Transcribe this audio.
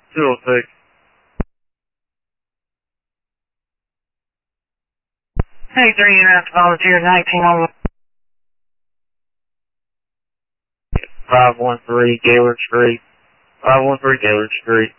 206. Hey, 3 units, volunteer 1901. 513 Gaylord Street. 513 Gaylord Street.